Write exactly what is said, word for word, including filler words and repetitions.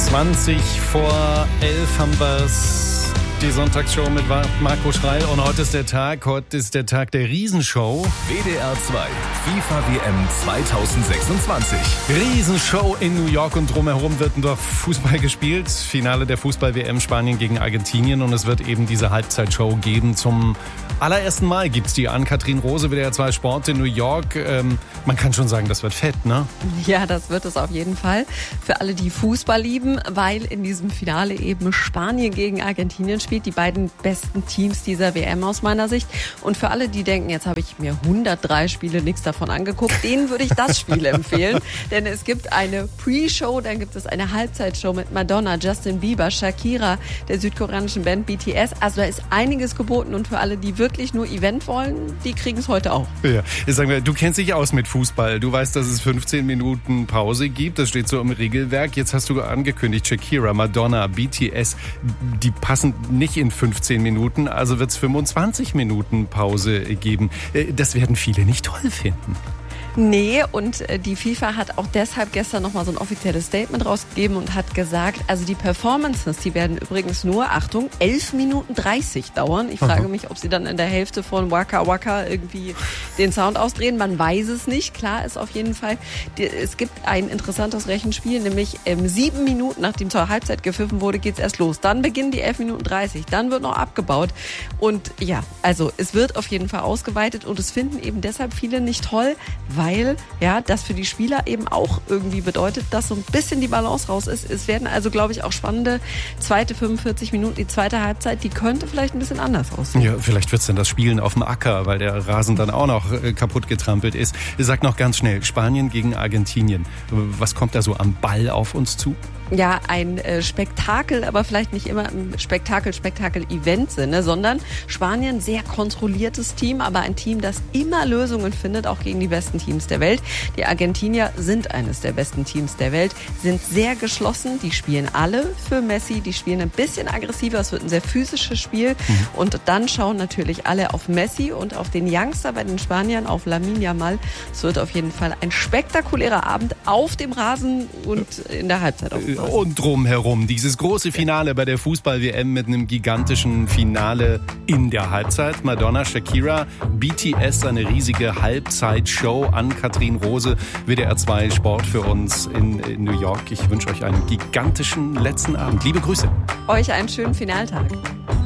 zwanzig vor elf haben wir's. Die Sonntagsshow mit Marco Schreil. Und heute ist der Tag, heute ist der Tag der Riesenshow. W D R zwei, FIFA W M zwanzig sechsundzwanzig. Riesenshow in New York und drumherum wird doch Fußball gespielt. Finale der Fußball-W M Spanien gegen Argentinien. Und es wird eben diese Halbzeitshow geben. Zum allerersten Mal gibt's die an Katrin Rose, W D R zwei Sport in New York. Ähm, man kann schon sagen, das wird fett, ne? Ja, das wird es auf jeden Fall. Für alle, die Fußball lieben, weil in diesem Finale eben Spanien gegen Argentinien spielt. Die beiden besten Teams dieser W M aus meiner Sicht. Und für alle, die denken, jetzt habe ich mir hundertdrei Spiele nichts davon angeguckt, denen würde ich das Spiel empfehlen. Denn es gibt eine Pre-Show, dann gibt es eine Halbzeitshow mit Madonna, Justin Bieber, Shakira, der südkoreanischen Band B T S. Also da ist einiges geboten. Und für alle, die wirklich nur Event wollen, die kriegen es heute auch. Ja, jetzt sagen wir, du kennst dich aus mit Fußball. Du weißt, dass es fünfzehn Minuten Pause gibt. Das steht so im Regelwerk. Jetzt hast du angekündigt, Shakira, Madonna, B T S, die passen nicht in fünfzehn Minuten, also wird es fünfundzwanzig Minuten Pause geben. Das werden viele nicht toll finden. Nee, und die FIFA hat auch deshalb gestern nochmal so ein offizielles Statement rausgegeben und hat gesagt, also die Performances, die werden übrigens nur, Achtung, elf Minuten dreißig dauern. Ich frage mich, ob sie dann in der Hälfte von Waka Waka irgendwie den Sound ausdrehen. Man weiß es nicht. Klar ist auf jeden Fall, es gibt ein interessantes Rechenspiel, nämlich ähm, sieben Minuten, nachdem zur Halbzeit gepfiffen wurde, geht's erst los. Dann beginnen die elf Minuten dreißig. Dann wird noch abgebaut. Und ja, also es wird auf jeden Fall ausgeweitet und es finden eben deshalb viele nicht toll, weil Weil ja, das für die Spieler eben auch irgendwie bedeutet, dass so ein bisschen die Balance raus ist. Es werden also, glaube ich, auch spannende zweite fünfundvierzig Minuten, die zweite Halbzeit, die könnte vielleicht ein bisschen anders aussehen. Ja, vielleicht wird es dann das Spielen auf dem Acker, weil der Rasen dann auch noch äh, kaputt getrampelt ist. Sag noch ganz schnell, Spanien gegen Argentinien. Was kommt da so am Ball auf uns zu? Ja, ein äh, Spektakel, aber vielleicht nicht immer im Spektakel-Spektakel-Event-Sinne, sondern Spanien, sehr kontrolliertes Team, aber ein Team, das immer Lösungen findet, auch gegen die besten Teams der Welt. Die Argentinier sind eines der besten Teams der Welt, sind sehr geschlossen, die spielen alle für Messi, die spielen ein bisschen aggressiver, es wird ein sehr physisches Spiel mhm. und dann schauen natürlich alle auf Messi und auf den Youngster bei den Spaniern, auf Lamine Yamal. Es wird auf jeden Fall ein spektakulärer Abend auf dem Rasen und in der Halbzeit auch. Und drumherum dieses große Finale bei der Fußball-W M mit einem gigantischen Finale in der Halbzeit. Madonna, Shakira, B T S, eine riesige Halbzeitshow an Katrin Rose, W D R zwei Sport für uns in New York. Ich wünsche euch einen gigantischen letzten Abend. Liebe Grüße. Euch einen schönen Finaltag.